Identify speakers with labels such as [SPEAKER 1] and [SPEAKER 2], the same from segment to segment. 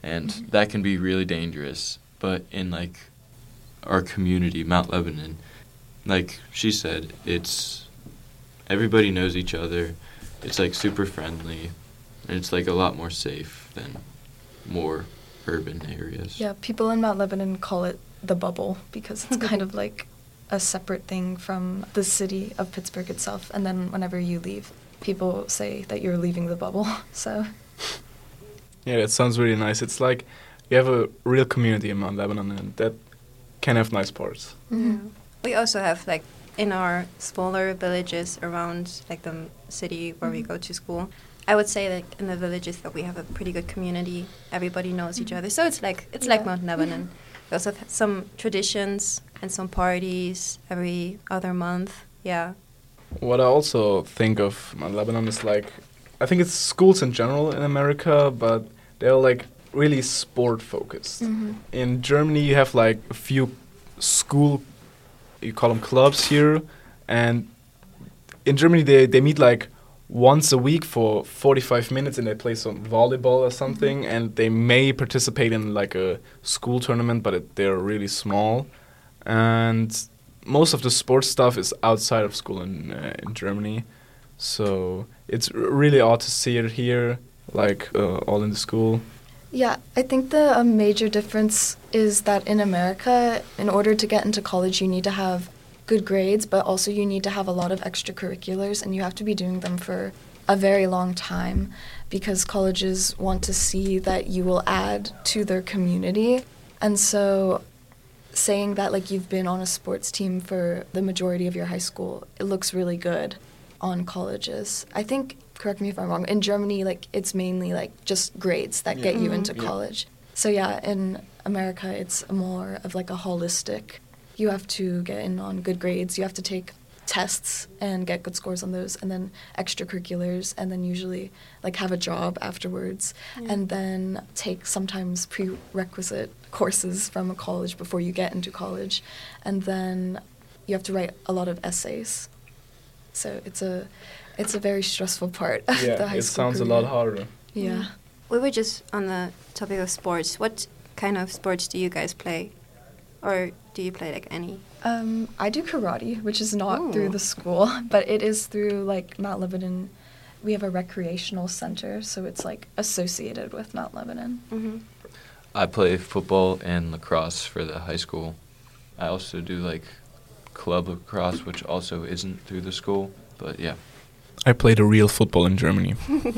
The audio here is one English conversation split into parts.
[SPEAKER 1] and that can be really dangerous. But in like our community, Mount Lebanon, like she said, it's everybody knows each other. It's like super friendly, and it's like a lot more safe than more urban areas.
[SPEAKER 2] Yeah, people in Mount Lebanon call it the bubble because it's kind of like a separate thing from the city of Pittsburgh itself. And then whenever you leave, people say that you're leaving the bubble. So
[SPEAKER 3] Yeah, that sounds really nice. It's like you have a real community in Mount Lebanon, and that can have nice parts.
[SPEAKER 4] Mm-hmm. We also have like in our smaller villages around like the city where we go to school. I would say like in the villages that we have a pretty good community. Everybody knows each other, so it's like Mount Lebanon. We also have some traditions and some parties every other month. Yeah.
[SPEAKER 3] What I also think of Mount Lebanon is like, I think it's schools in general in America, but they're like really sport focused. In Germany, you have like a few school, you call them clubs here, and in Germany they meet like once a week for 45 minutes and they play some volleyball or something, and they may participate in like a school tournament, but they're really small. And most of the sports stuff is outside of school in Germany, so it's really odd to see it here, like all in the school.
[SPEAKER 2] yeah, I think the major difference is that in America, in order to get into college, you need to have good grades, but also you need to have a lot of extracurriculars, and you have to be doing them for a very long time because colleges want to see that you will add to their community. And so saying that like you've been on a sports team for the majority of your high school, it looks really good on colleges. I think, correct me if I'm wrong, in Germany like it's mainly like just grades that get you into college. So yeah, in America it's more of like a holistic, you have to get in on good grades, you have to take tests and get good scores on those, and then extracurriculars, and then usually like have a job afterwards, and then take sometimes prerequisite courses from a college before you get into college, and then you have to write a lot of essays. So it's a very stressful part of the high school
[SPEAKER 3] it sounds
[SPEAKER 2] career.
[SPEAKER 3] a lot harder.
[SPEAKER 2] Yeah.
[SPEAKER 4] We were just on the topic of sports. What kind of sports do you guys play? Or do you play like any?
[SPEAKER 2] I do karate, which is not
[SPEAKER 4] Ooh.
[SPEAKER 2] through the school, but it is through like Mount Lebanon. We have a recreational center, so it's like associated with Mount Lebanon.
[SPEAKER 4] Mm-hmm.
[SPEAKER 1] I play football and lacrosse for the high school. I also do like club lacrosse, which also isn't through the school, but yeah.
[SPEAKER 3] I played a real football in Germany.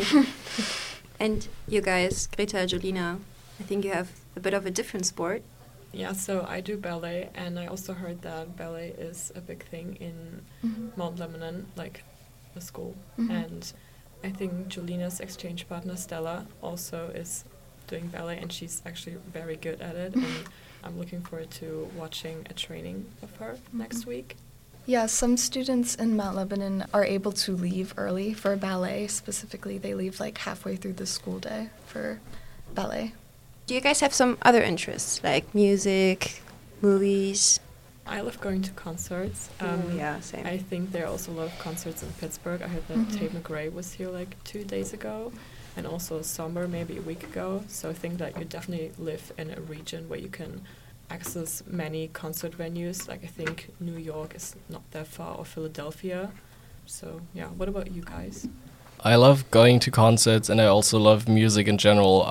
[SPEAKER 4] And you guys, Greta, Jolina, I think you have a bit of a different sport.
[SPEAKER 5] Yeah, so I do ballet, and I also heard that ballet is a big thing in Mount Lebanon, like the school. And I think Jolina's exchange partner, Stella, also is doing ballet, and she's actually very good at it. And I'm looking forward to watching a training of her next week.
[SPEAKER 2] Yeah, some students in Mount Lebanon are able to leave early for ballet. Specifically, they leave like halfway through the school day for ballet.
[SPEAKER 4] Do you guys have some other interests, like music, movies?
[SPEAKER 5] I love going to concerts.
[SPEAKER 4] Yeah, same.
[SPEAKER 5] I think there are also a lot of concerts in Pittsburgh. I heard that Tate McRae was here like 2 days ago, and also Somber maybe a week ago. So I think that you definitely live in a region where you can access many concert venues. Like I think New York is not that far, or Philadelphia. So yeah, what about you guys?
[SPEAKER 6] I love going to concerts, and I also love music in general.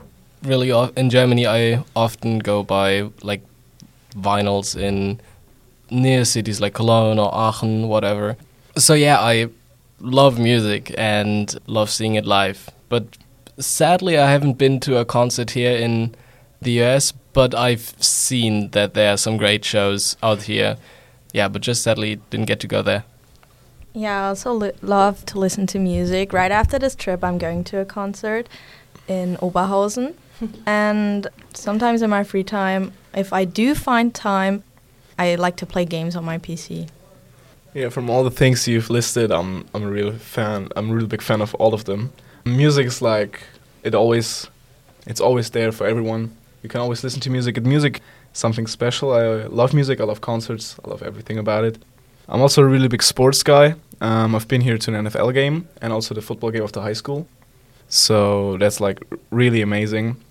[SPEAKER 6] In Germany, I often go buy like vinyls in near cities like Cologne or Aachen, whatever. So yeah, I love music and love seeing it live. But sadly, I haven't been to a concert here in the US, but I've seen that there are some great shows out here. Yeah, but just sadly didn't get to go there.
[SPEAKER 7] Yeah, I also love to listen to music. Right after this trip, I'm going to a concert in Oberhausen. And sometimes in my free time, if I do find time, I like to play games on my PC.
[SPEAKER 3] Yeah, from all the things you've listed, I'm a real fan. I'm a real big fan of all of them. Music is like it's always there for everyone. You can always listen to music. Music is something special. I love music. I love concerts. I love everything about it. I'm also a really big sports guy. I've been here to an NFL game and also the football game of the high school. So that's like really amazing.